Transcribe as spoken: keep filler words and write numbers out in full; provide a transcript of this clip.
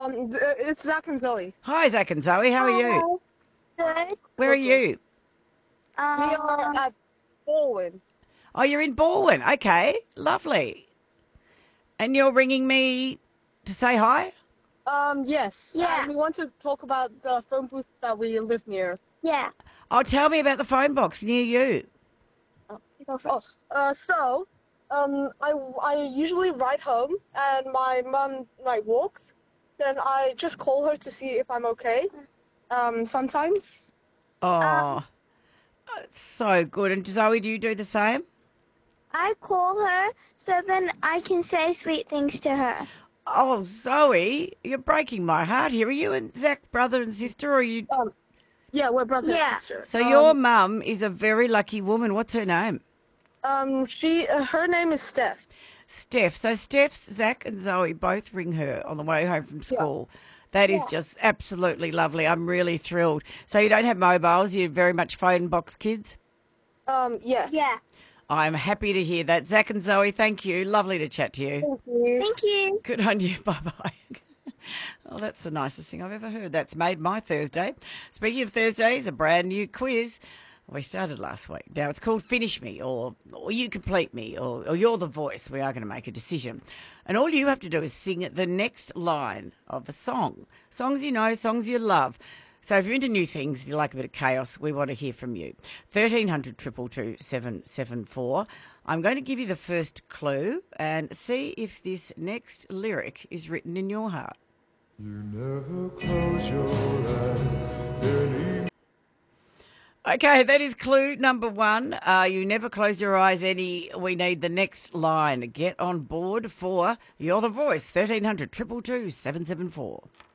Um, th- it's Zach and Zoe. Hi, Zach and Zoe. How are you? Good. Where are you? We are Um, at Baldwin. Oh, you're in Baldwin. Okay, lovely. And you're ringing me to say hi? Um, yes. Yeah. And we want to talk about the phone booth that we live near. yeah. Oh, tell me about the phone box near you. You go Oh, first. uh, so, um, I, I usually ride home and my mum, like, walks. Then I just call her to see if I'm okay. Um, sometimes. Oh, it's so good. And Zoe, do you do the same? I call her so then I can say sweet things to her. Oh, Zoe, you're breaking my heart here. Are you and Zach brother and sister, or are you? Um, yeah, we're brother Yeah. and sister. So um, your mum is a very lucky woman. What's her name? Um, she, uh, her name is Steph. Steph. So Steph's, Zach and Zoe both ring her on the way home from school. That is just absolutely lovely. I'm really thrilled. So you don't have mobiles. You're very much phone box kids. Um, yes. Yeah. I'm happy to hear that. Zach and Zoe, thank you. Lovely to chat to you. Thank you. Thank you. Good on you. Bye-bye. Oh, that's the nicest thing I've ever heard. That's made my Thursday. Speaking of Thursdays, a brand new quiz. We started last week. Now it's called Finish Me, or, or You Complete Me, or, or You're the Voice. We are going to make a decision. And all you have to do is sing the next line of a song. Songs you know, songs you love. So if you're into new things, you like a bit of chaos, we want to hear from you. thirteen hundred, two two two, seven seven four. I'm going to give you the first clue and see if this next lyric is written in your heart. You never close your eyes any. Okay, that is clue number one. Uh, you never close your eyes any. We need the next line. Get on board for You're the Voice, thirteen hundred, two two two, seven seven four.